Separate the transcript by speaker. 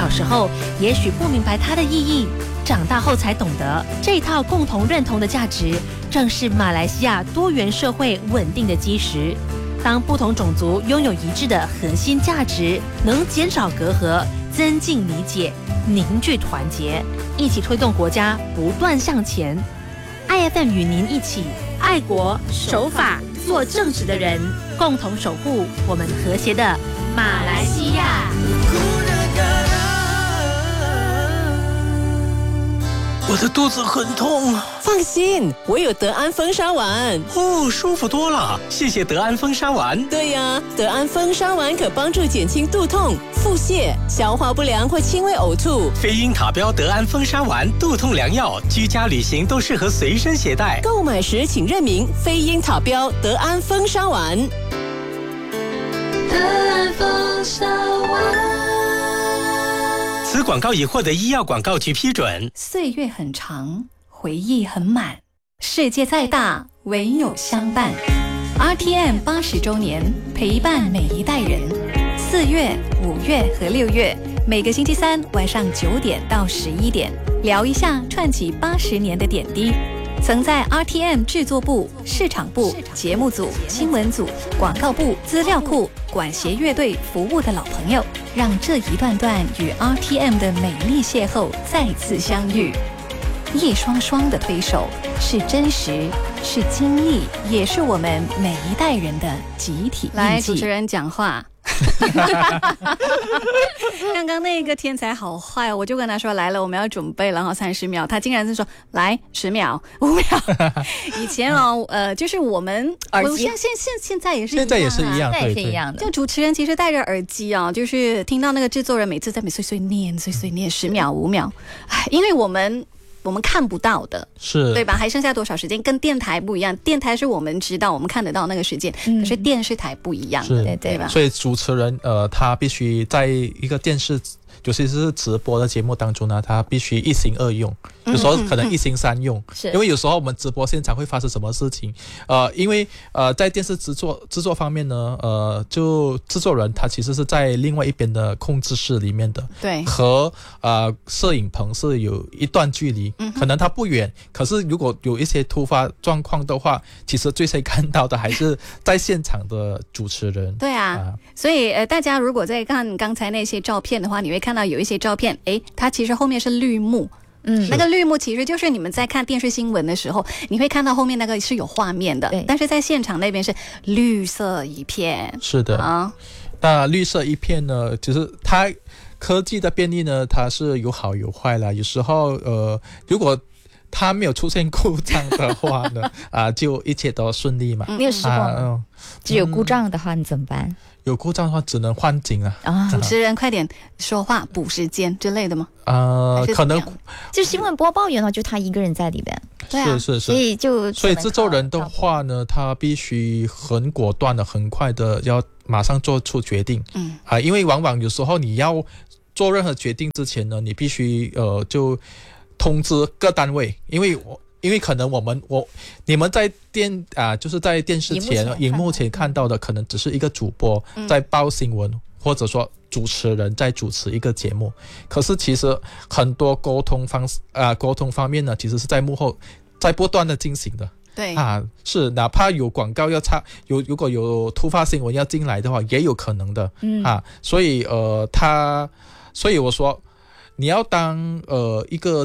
Speaker 1: 时候也许不明白它的意义，长大后才懂得，这一套共同认同的价值，正是马来西亚多元社会稳定的基石。当不同种族拥有一致的核心价值，能减少隔阂，增进理解，凝聚团结，一起推动国家不断向前。IFM 与您一起爱国守法做正直的人，共同守护我们和谐的马来西亚。
Speaker 2: 我的肚子很痛。
Speaker 3: 放心，我有德安风沙丸。
Speaker 2: 哦，舒服多了，谢谢德安风沙丸。
Speaker 3: 对呀，德安风沙丸可帮助减轻肚痛、腹泻、消化不良或轻微呕吐。
Speaker 2: 非英塔标德安风沙丸，肚痛良药，居家旅行都适合随身携带。
Speaker 3: 购买时请认明非英塔标德安风沙丸。
Speaker 1: 德安风沙丸。
Speaker 2: 此广告已获得医药广告局批准。
Speaker 4: 岁月很长，回忆很满，世界再大，唯有相伴。RTM 80周年，陪伴每一代人。4月、5月和6月，每个星期三晚上9点到11点，聊一下串起80年的点滴。曾在 RTM 制作部、市场部、节目组、新闻组、广告部、资料库、管弦乐队服务的老朋友，让这一段段与 RTM 的美丽邂逅再次相遇。一双双的推手，是真实，是经历，也是我们每一代人的集体印记。来，主持人讲话。刚刚那个天才好坏，我就跟他说来了，我们要准备了30秒，他竟然是说来10秒、5秒。以前就是我们
Speaker 5: 耳机，
Speaker 4: 现在也是一样，
Speaker 5: 现在也是一样，
Speaker 4: 对，
Speaker 5: 是
Speaker 4: 一样的。就主持人其实戴着耳机啊，就是听到那个制作人每次在碎碎念10秒、5秒，因为我们看不到的，
Speaker 5: 是
Speaker 4: 对吧？还剩下多少时间？跟电台不一样，电台是我们知道，我们看得到那个时间，可是电视台不一样的，对吧？
Speaker 5: 所以主持人他必须在一个电视，尤其是直播的节目当中呢，他必须一心二用，有时候可能一心三用，因为有时候我们直播现场会发生什么事情，因为在电视制作方面呢，就制作人他其实是在另外一边的控制室里面的，
Speaker 4: 对，
Speaker 5: 和摄影棚是有一段距离，可能他不远，可是如果有一些突发状况的话，其实最先看到的还是在现场的主持人。
Speaker 4: 对啊，所以大家如果在看刚才那些照片的话，你会看到有一些照片，它其实后面是绿幕。那个绿幕其实就是你们在看电视新闻的时候，你会看到后面那个是有画面的，但是在现场那边是绿色一片。
Speaker 5: 是的啊，那绿色一片呢，就是它科技的便利呢，它是有好有坏啦。有时候如果它没有出现故障的话呢，就一切都顺利嘛。
Speaker 6: 你有试过吗？只有故障的话，你怎么办？
Speaker 5: 有故障的话，只能换景啊。
Speaker 4: 主持人快点说话，补时间之类的吗？
Speaker 5: 可能
Speaker 6: 就新闻播报员呢，就他一个人在里边。
Speaker 4: 对啊，
Speaker 5: 是，
Speaker 6: 所以
Speaker 5: 制作人的话呢，他必须很果断的、很快的要马上做出决定。因为往往有时候你要做任何决定之前呢，你必须就通知各单位，因为可能你们在就是在电视前荧幕前看到的，可能只是一个主播在报新闻，或者说主持人在主持一个节目。可是其实很多沟通方面呢，其实是在幕后在不断的进行的。
Speaker 4: 对
Speaker 5: 是哪怕有广告要插，如果有突发新闻要进来的话，也有可能的。所以我说你要当一个